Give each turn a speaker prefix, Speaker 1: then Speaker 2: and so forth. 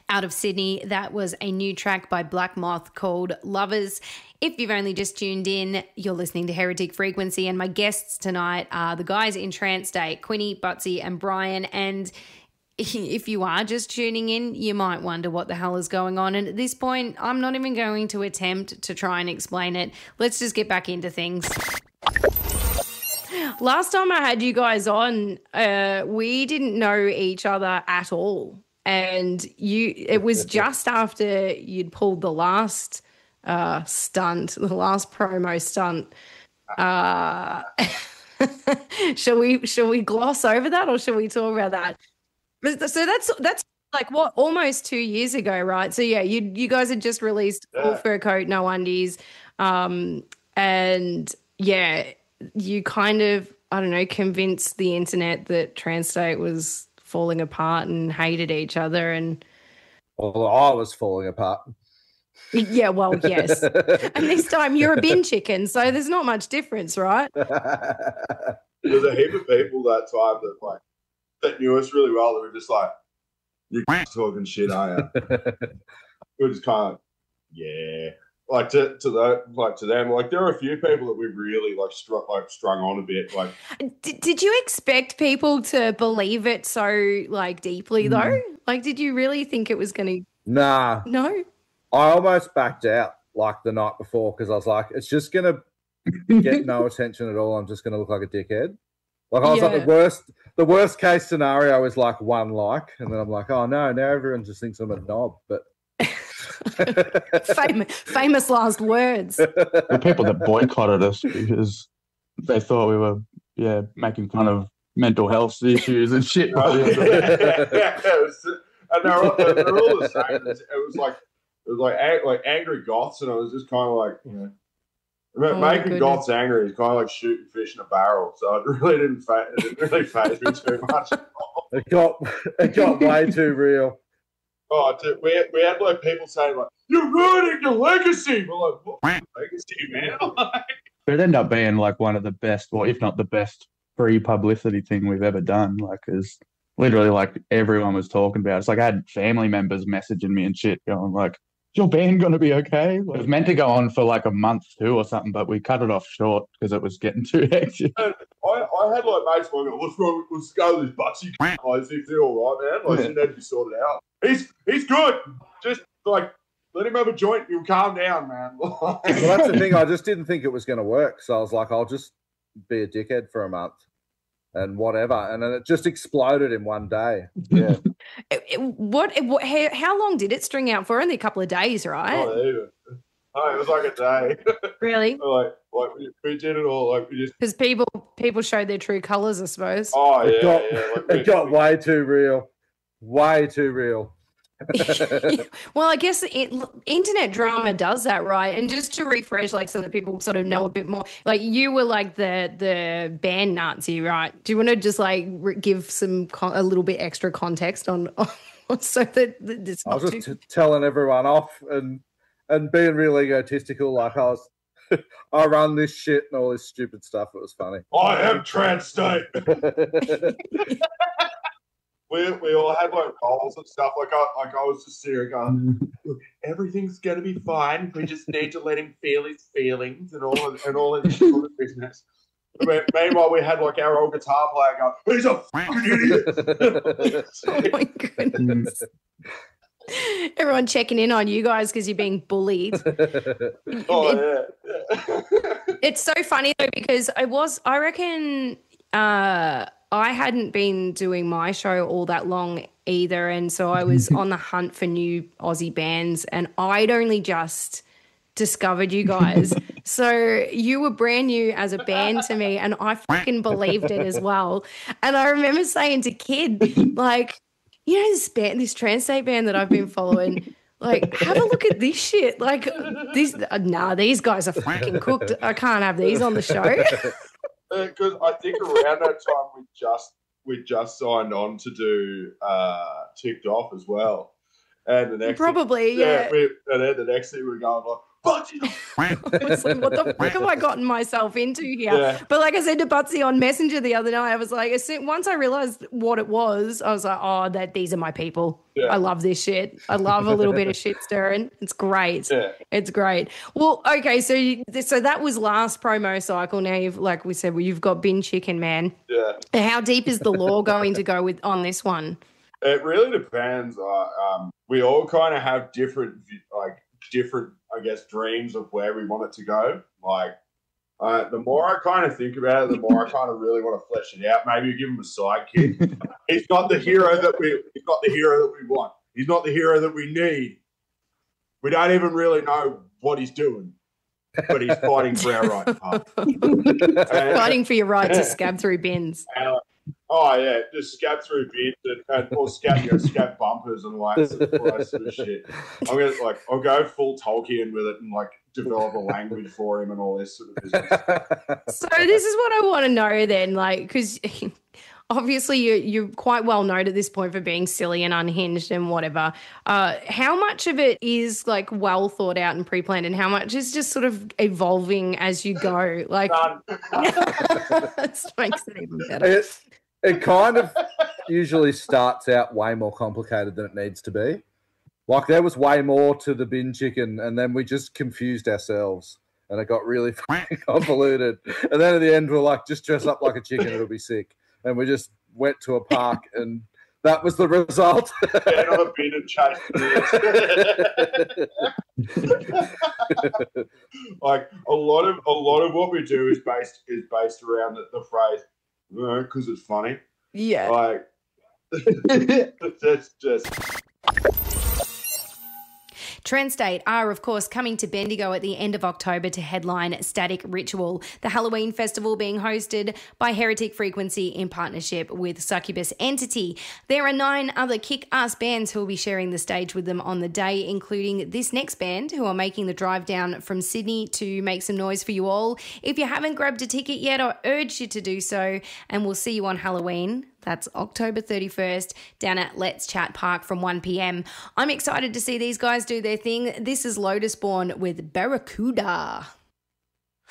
Speaker 1: out of Sydney. That was a new track by Black Moth called Lovers. If you've only just tuned in, you're listening to Heretic Frequency, and my guests tonight are the guys in Trance State, Quinny, Butsy and Brian. And if you are just tuning in, you might wonder what the hell is going on. And at this point, I'm not even going to attempt to try and explain it. Let's just get back into things. Last time I had you guys on, we didn't know each other at all. And it was just after you'd pulled the last stunt, the last promo stunt. Shall we gloss over that, or shall we talk about that? So that's like what, almost 2 years ago, right? So yeah, you guys had just released Full Fur Coat, No Undies, and yeah, you kind of, I don't know, convinced the internet that Trance State was falling apart and hated each other. And
Speaker 2: well, I was falling apart.
Speaker 1: Yeah, well, yes. And this time you're a bin chicken, so there's not much difference, right?
Speaker 3: There's a heap of people that time that knew us really well. That were just like, "You're talking shit, are you?" We're just kind of, yeah. Like to them, like there are a few people that we really strung on a bit. Like,
Speaker 1: did you expect people to believe it so deeply though? Like, did you really think it was going to?
Speaker 2: Nah,
Speaker 1: no.
Speaker 2: I almost backed out the night before because I was like, it's just going to get no attention at all. I'm just going to look like a dickhead. Like I was like the worst case scenario is like 1 like, and then I'm like, oh no, now everyone just thinks I'm a knob, but.
Speaker 1: famous last words.
Speaker 4: The people that boycotted us because they thought we were making fun of mental health issues and shit.
Speaker 3: And they're all the same. It was like angry goths, and I was just kind of like, making goths angry is kind of like shooting fish in a barrel. So it really didn't faze me too much.
Speaker 2: It got way too real.
Speaker 3: Oh, dude, we had like people saying like, "You're ruining your legacy." We're like, "What legacy, man?"
Speaker 4: It ended up being like one of the best, or if not the best, free publicity thing we've ever done. Like, is literally like everyone was talking about it. It's like I had family members messaging me and shit, going like, "Is your band gonna be okay?" Like, it was meant to go on for like a month too or something, but we cut it off short because it was getting too hectic.
Speaker 3: I had like mates going, "What's wrong? Let's go with this Butsy." I think they're all right, man. Like, he had to be sorted out. He's good. Just like let him have a joint. You'll calm down, man.
Speaker 2: Well, that's the thing. I just didn't think it was going to work, so I was like, I'll just be a dickhead for a month and whatever. And then it just exploded in one day. Yeah.
Speaker 1: How long did it string out for? Only a couple of days, right?
Speaker 3: Not even. No, it was like a day.
Speaker 1: Really?
Speaker 3: like we did it all. Like we just
Speaker 1: because people showed their true colours, I suppose.
Speaker 3: Oh yeah,
Speaker 2: it got way too real. Way too real.
Speaker 1: Well, I guess internet drama does that, right? And just to refresh, like, so that people sort of know a bit more, like, you were like the band Nazi, right? Do you want to just like give a little bit extra context on so that it's not?
Speaker 2: I was just telling everyone off and being real egotistical, like I run this shit and all this stupid stuff. It was funny.
Speaker 3: I am Trance State. We all had like goals and stuff. Like I was just sitting going, "Look, everything's gonna be fine. We just need to let him feel his feelings and all of this sort of business." Meanwhile, we had like our old guitar player going, "He's a fucking idiot."
Speaker 1: Oh my goodness! Everyone checking in on you guys because you're being bullied.
Speaker 3: Yeah.
Speaker 1: It's so funny though because I reckon. I hadn't been doing my show all that long either, and so I was on the hunt for new Aussie bands, and I'd only just discovered you guys. So you were brand new as a band to me, and I fucking believed it as well. And I remember saying to Kid, like, you know, this Trance State band that I've been following, like, have a look at this shit. Like, these guys are fucking cooked. I can't have these on the show.
Speaker 3: Because I think around that time we just signed on to do Ticked Off as well, and the next
Speaker 1: probably
Speaker 3: thing, and then the next thing we're going like, Butsy.
Speaker 1: I was like, what the fuck have I gotten myself into here?
Speaker 3: Yeah.
Speaker 1: But like I said to Butsy on Messenger the other night, I was like, once I realized what it was, I was like, oh, these are my people.
Speaker 3: Yeah.
Speaker 1: I love this shit. I love a little bit of shit stirring. It's great.
Speaker 3: Yeah.
Speaker 1: It's great. Well, okay, so that was last promo cycle. Now you've, like we said, you've got Bin Chicken, man.
Speaker 3: Yeah.
Speaker 1: How deep is the lore going to go with on this one?
Speaker 3: It really depends. We all kind of have different, I guess, dreams of where we want it to go. Like, the more I kind of think about it, the more I kind of really want to flesh it out. Maybe give him a sidekick. He's not the hero that we want. He's not the hero that we need. We don't even really know what he's doing, but he's fighting for our right path.
Speaker 1: Fighting for your right to scab through bins.
Speaker 3: Just scab through bins or scab bumpers and all that sort of shit. I'll go full Tolkien with it and like develop a language for him and all this sort of business.
Speaker 1: So this is what I want to know then, like, because obviously you're quite well known at this point for being silly and unhinged and whatever. How much of it is like well thought out and pre-planned, and how much is just sort of evolving as you go? Like, that makes it even better.
Speaker 2: It kind of usually starts out way more complicated than it needs to be. Like, there was way more to the Bin Chicken, and then we just confused ourselves, and it got really convoluted. And then at the end, we're like, just dress up like a chicken, it'll be sick. And we just went to a park, and that was the result.
Speaker 3: Get on a bin and chase it. Like, a lot of what we do is based around the phrase, because it's funny.
Speaker 1: Yeah.
Speaker 3: Like, that's just.
Speaker 1: Trendstate are, of course, coming to Bendigo at the end of October to headline Static Ritual, the Halloween festival being hosted by Heretic Frequency in partnership with Succubus Entity. There are 9 other kick-ass bands who will be sharing the stage with them on the day, including this next band who are making the drive down from Sydney to make some noise for you all. If you haven't grabbed a ticket yet, I urge you to do so, and we'll see you on Halloween. That's October 31st down at Let's Chat Park from 1 p.m. I'm excited to see these guys do their thing. This is Lotus Born with Barracuda.